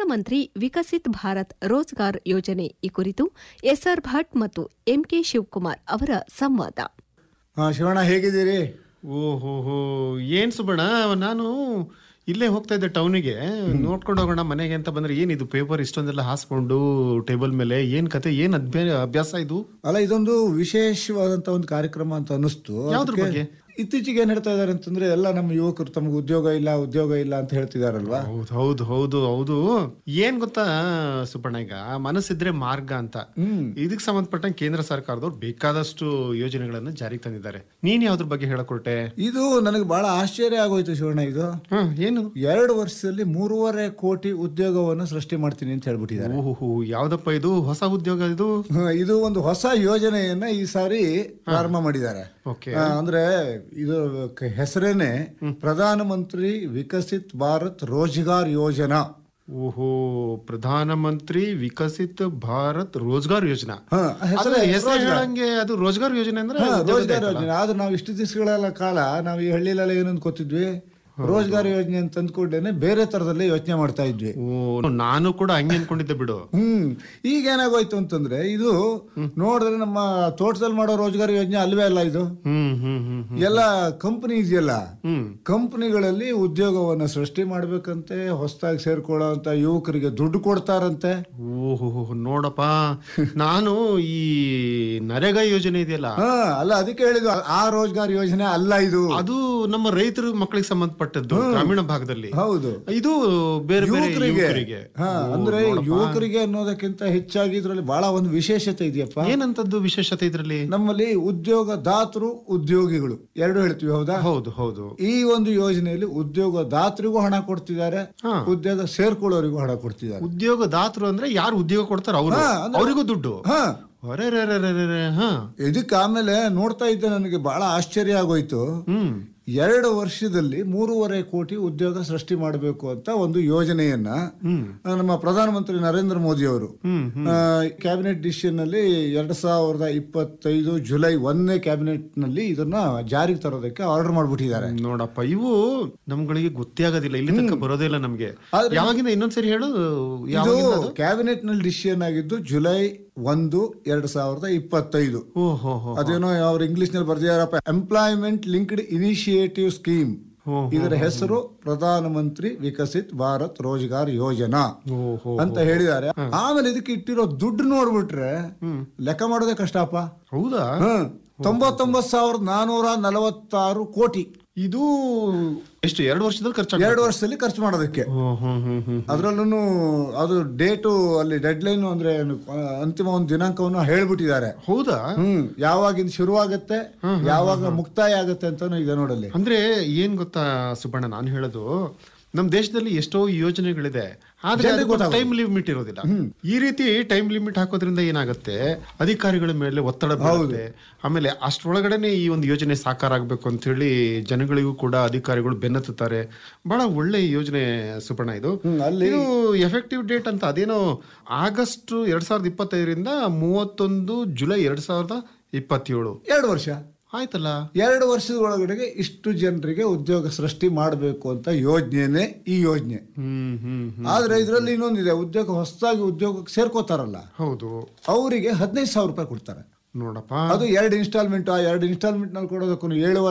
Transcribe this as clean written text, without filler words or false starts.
ಪ್ರಧಾನಮಂತ್ರಿ ವಿಕಸಿತ್ ಭಾರತ್ ರೋಜ್ಗಾರ್ ಯೋಜನೆ ಈ ಕುರಿತು ಎಸ್ಆರ್ ಭಟ್ ಮತ್ತು ಎಂಕೆ ಶಿವಕುಮಾರ್ ಅವರ ಸಂವಾದ. ಶಿವಣ್ಣ ಹೇಗಿದ್ದೀರಿ? ಓಹೋ, ಏನ್ ಸುಬ್ಬಣ್ಣ, ನಾನು ಇಲ್ಲೇ ಹೋಗ್ತಾ ಇದ್ದೆ ಟೌನಿಗೆ, ನೋಡ್ಕೊಂಡು ಹೋಗೋಣ ಮನೆಗೆ ಅಂತ ಬಂದ್ರೆ ಏನಿದು ಪೇಪರ್ ಇಷ್ಟೊಂದೆಲ್ಲ ಹಾಸ್ಕೊಂಡು ಟೇಬಲ್ ಮೇಲೆ, ಏನ್ ಕತೆ, ಏನ್ ಅಭ್ಯಾಸ ಇದು? ಅಲ್ಲ, ಇದೊಂದು ವಿಶೇಷವಾದಂತ ಒಂದು ಕಾರ್ಯಕ್ರಮ ಅಂತ ಅನಿಸ್ತು. ಯಾವ್ದ್ರ ಬಗ್ಗೆ? ಇತ್ತೀಚೆಗೆ ಏನ್ ಹೇಳ್ತಾ ಇದಾರೆ ಅಂತಂದ್ರೆ, ಎಲ್ಲ ನಮ್ಮ ಯುವಕರು ತಮ್ಗೆ ಉದ್ಯೋಗ ಇಲ್ಲ ಅಂತ ಹೇಳ್ತಿದಾರಲ್ವಾ? ಹೌದು. ಏನ್ ಗೊತ್ತಾ ಸುಬ್ಬಣ್ಣ, ಈಗ ಮನಸ್ಸಿದ್ರೆ ಮಾರ್ಗ ಅಂತ ಇದಕ್ಕೆ ಸಂಬಂಧಪಟ್ಟಂಗೆ ಕೇಂದ್ರ ಸರ್ಕಾರದವ್ರು ಬೇಕಾದಷ್ಟು ಯೋಜನೆಗಳನ್ನ ಜಾರಿಗೆ ತಂದಿದ್ದಾರೆ. ನೀನ್ ಯಾವ್ದ್ರ ಬಗ್ಗೆ ಹೇಳಕೊಟ್ಟೆ? ಇದು ನನಗೆ ಬಹಳ ಆಶ್ಚರ್ಯ ಆಗೋಯ್ತು ಶಿವಣ್ಣ. ಇದು ಏನು 2 ವರ್ಷದಲ್ಲಿ 3.5 ಕೋಟಿ ಉದ್ಯೋಗವನ್ನು ಸೃಷ್ಟಿ ಮಾಡ್ತೀನಿ ಅಂತ ಹೇಳ್ಬಿಟ್ಟಿದ್ದಾರೆ. ಓಹೋ, ಯಾವ್ದಪ್ಪ ಇದು ಹೊಸ ಉದ್ಯೋಗ? ಇದು ಒಂದು ಹೊಸ ಯೋಜನೆಯನ್ನ ಈ ಸಾರಿ ಪ್ರಾರಂಭ ಮಾಡಿದ್ದಾರೆ. ಅಂದ್ರೆ ಇದು ಹೆಸರೇನೆ ಪ್ರಧಾನಮಂತ್ರಿ ವಿಕಸಿತ್ ಭಾರತ್ ರೋಜ್ಗಾರ್ ಯೋಜನಾ. ಓಹೋ, ಪ್ರಧಾನಮಂತ್ರಿ ವಿಕಸಿತ್ ಭಾರತ್ ರೋಜ್ಗಾರ್ ಯೋಜನಾ. ಹೇಳಂಗೆ ಅದು ರೋಜ್ಗಾರ್ ಯೋಜನೆ ಅಂದ್ರೆ ರೋಜ್ಗಾರ್ ಯೋಜನೆ. ಆದ್ರೆ ನಾವು ಇಷ್ಟು ದಿವಸಗಳ ಕಾಲ ನಾವು ಈ ಹಳ್ಳಿಲೆಲ್ಲ ಏನಂತ ಗೊತ್ತಿದ್ವಿ, ರೋಜ್ಗಾರ್ ಯೋಜನೆ ಅಂತ ಅಂದ್ಕೊಂಡೇನೆ ಬೇರೆ ತರದಲ್ಲಿ ಯೋಚನೆ ಮಾಡ್ತಾ ಇದ್ವಿ. ನಾನು ಕೂಡ ಹಂಗೆ ಅನ್ಕೊಂಡಿದ್ದೆ ಬಿಡು. ಈಗ ಏನಾಗೋಯ್ತು ಅಂತಂದ್ರೆ, ಇದು ನೋಡಿದ್ರೆ ನಮ್ಮ ತೋಟದಲ್ಲಿ ಮಾಡೋ ರೋಜ್ಗಾರ್ ಯೋಜನೆ ಅಲ್ವೇ ಅಲ್ಲ. ಇದು ಎಲ್ಲ ಕಂಪನಿ ಇದೆಯಲ್ಲ, ಕಂಪನಿಗಳಲ್ಲಿ ಉದ್ಯೋಗವನ್ನ ಸೃಷ್ಟಿ ಮಾಡ್ಬೇಕಂತೆ, ಹೊಸದಾಗಿ ಸೇರ್ಕೊಳ್ಳೋಂತ ಯುವಕರಿಗೆ ದುಡ್ಡು ಕೊಡ್ತಾರಂತೆ. ಓಹೋ, ನೋಡಪ್ಪ, ನಾನು ಈ ನರೇಗಾ ಯೋಜನೆ ಇದೆಯಲ್ಲ, ಅಲ್ಲ ಅದಕ್ಕೆ ಹೇಳಿದ್ದು ಆ ರೋಜ್ಗಾರ್ ಯೋಜನೆ ಅಲ್ಲ ಇದು. ಅದು ನಮ್ಮ ರೈತರ ಮಕ್ಕಳಿಗೆ ಸಂಬಂಧಪಟ್ಟದ್ದು, ಗ್ರಾಮೀಣ ಭಾಗದಲ್ಲಿ. ಹೌದು, ಇದು ಬೇರೆ ಯುವಕರಿಗೆ. ಅಂದ್ರೆ ಯುವಕರಿಗೆ ಅನ್ನೋದಕ್ಕಿಂತ ಹೆಚ್ಚಾಗಿ ಇದ್ರಲ್ಲಿ ಬಹಳ ಒಂದು ವಿಶೇಷತೆ ಇದೆಯಪ್ಪ. ಏನಂತದ್ದು ವಿಶೇಷತೆ ಇದ್ರಲ್ಲಿ? ನಮ್ಮಲ್ಲಿ ಉದ್ಯೋಗದಾತರು ಉದ್ಯೋಗಿಗಳು ಎರಡು ಹೇಳ್ತೀವಿ, ಹೌದಾ? ಹೌದು. ಈ ಒಂದು ಯೋಜನೆಯಲ್ಲಿ ಉದ್ಯೋಗದಾತರಿಗೂ ಹಣ ಕೊಡ್ತಿದ್ದಾರೆ, ಉದ್ಯೋಗ ಸೇರ್ಕೊಳ್ಳೋರಿಗೂ ಹಣ ಕೊಡ್ತಿದ್ದಾರೆ. ಉದ್ಯೋಗದಾತರು ಅಂದ್ರೆ ಯಾರು ಉದ್ಯೋಗ ಕೊಡ್ತಾರ ಅವರಿಗೂ ದುಡ್ಡು. ಇದಕ್ಕೆ ಆಮೇಲೆ ನೋಡ್ತಾ ಇದ್ದೆ, ನನಗೆ ಬಹಳ ಆಶ್ಚರ್ಯ ಆಗೋಯ್ತು. 2 ವರ್ಷದಲ್ಲಿ 3.5 ಕೋಟಿ ಉದ್ಯೋಗ ಸೃಷ್ಟಿ ಮಾಡಬೇಕು ಅಂತ ಒಂದು ಯೋಜನೆಯನ್ನ ನಮ್ಮ ಪ್ರಧಾನಮಂತ್ರಿ ನರೇಂದ್ರ ಮೋದಿ ಅವರು ಕ್ಯಾಬಿನೆಟ್ ಡಿಸಿಷನ್ ನಲ್ಲಿ 2025 ಜುಲೈ 1ನೇ ಕ್ಯಾಬಿನೆಟ್ ನಲ್ಲಿ ಇದನ್ನ ಜಾರಿಗೆ ತರೋದಕ್ಕೆ ಆರ್ಡರ್ ಮಾಡ್ಬಿಟ್ಟಿದ್ದಾರೆ. ನೋಡಪ್ಪ, ಇವು ನಮ್ಗಳಿಗೆ ಗೊತ್ತೇ ಆಗೋದಿಲ್ಲ, ಇಲ್ಲಿ ತನಕ ಬರೋದೇ ಇಲ್ಲ ನಮ್ಗೆ. ಯಾವಾಗಿಂದ ಇನ್ನೊಂದ್ಸರಿ ಹೇಳು. ಕ್ಯಾಬಿನೆಟ್ ನಲ್ಲಿ ಡಿಸಿಷನ್ ಆಗಿದ್ದು ಜುಲೈ 1, 2025. ಅದೇನೋ ಅವ್ರು ಇಂಗ್ಲಿಷ್ ನಲ್ಲಿ ಬರ್ದಿದಾರಪ್ಪ, ಎಂಪ್ಲಾಯ್ಮೆಂಟ್ ಲಿಂಕ್ಡ್ ಇನಿಷಿಯೇಟಿವ್ ಸ್ಕೀಮ್. ಇದರ ಹೆಸರು ಪ್ರಧಾನಮಂತ್ರಿ ವಿಕಸಿತ್ ಭಾರತ್ ರೋಜ್ಗಾರ್ ಯೋಜನಾ ಅಂತ ಹೇಳಿದ್ದಾರೆ. ಆಮೇಲೆ ಇದಕ್ಕೆ ಇಟ್ಟಿರೋ ದುಡ್ಡು ನೋಡ್ಬಿಟ್ರೆ ಲೆಕ್ಕ ಮಾಡೋದೇ ಕಷ್ಟಪ್ಪ. ಹೌದಾ? 99,446 ಕೋಟಿ. ಇದು ಎಷ್ಟು 2 ವರ್ಷದಲ್ಲಿ ಖರ್ಚು? 2 ವರ್ಷದಲ್ಲಿ ಖರ್ಚು ಮಾಡೋದಕ್ಕೆ. ಅದ್ರಲ್ಲೂ ಅದು ಡೇಟು ಅಲ್ಲಿ ಡೆಡ್ ಲೈನ್ ಅಂದ್ರೆ ಅಂತಿಮ ಒಂದು ದಿನಾಂಕವನ್ನು ಹೇಳ್ಬಿಟ್ಟಿದ್ದಾರೆ. ಹೌದಾ? ಯಾವಾಗಿಂದ ಶುರುವಾಗತ್ತೆ, ಯಾವಾಗ ಮುಕ್ತಾಯ ಆಗತ್ತೆ ಅಂತಾನು ಇದೆ ನೋಡಲ್ಲಿ. ಅಂದ್ರೆ ಏನ್ ಗೊತ್ತಾ ಸುಬ್ಬಣ್ಣ, ನಾನು ಹೇಳೋದು, ನಮ್ ದೇಶದಲ್ಲಿ ಎಷ್ಟೋ ಯೋಜನೆಗಳಿದೆ, ಆದ್ರೆ ಟೈಮ್ ಲಿಮಿಟ್ ಇರೋದಿಲ್ಲ. ಈ ರೀತಿ ಟೈಮ್ ಲಿಮಿಟ್ ಹಾಕೋದ್ರಿಂದ ಏನಾಗುತ್ತೆ, ಅಧಿಕಾರಿಗಳ ಮೇಲೆ ಒತ್ತಡ ಬೀಳುತ್ತೆ. ಆಮೇಲೆ ಅಷ್ಟರೊಳಗಡೆನೆ ಈ ಒಂದು ಯೋಜನೆ ಸಾಕಾರ ಆಗ್ಬೇಕು ಅಂತ ಹೇಳಿ ಜನಗಳಿಗೂ ಕೂಡ ಅಧಿಕಾರಿಗಳು ಬೆನ್ನತ್ತುತ್ತಾರೆ. ಬಹಳ ಒಳ್ಳೆ ಯೋಜನೆ ಸುಬ್ಬಣ್ಣ ಇದು. ಎಫೆಕ್ಟಿವ್ ಡೇಟ್ ಅಂತ ಅದೇನೋ ಆಗಸ್ಟ್ 2025ರಿಂದ 31 ಜುಲೈ 2027. 2 ವರ್ಷ ಆಯ್ತಲ್ಲ. 2 ವರ್ಷದ ಒಳಗಡೆಗೆ ಇಷ್ಟು ಜನರಿಗೆ ಉದ್ಯೋಗ ಸೃಷ್ಟಿ ಮಾಡಬೇಕು ಅಂತ ಯೋಜನೆ ಈ ಯೋಜನೆ. ಆದ್ರೆ ಇದರಲ್ಲಿ ಇನ್ನೊಂದಿದೆ, ಹೊಸದಾಗಿ ಉದ್ಯೋಗಕ್ಕೆ ಸೇರ್ಕೋತಾರಲ್ಲ, ಹೌದು, ಅವರಿಗೆ 15,000 ರೂಪಾಯಿ ಕೊಡ್ತಾರೆ. ನೋಡಪ್ಪ, ಅದು 2 ಇನ್ಸ್ಟಾಲ್ಮೆಂಟ್. ಆ 2 ಇನ್ಸ್ಟಾಲ್ಮೆಂಟ್ ನಲ್ಲಿ ಕೊಡೋದಕ್ಕೂ 7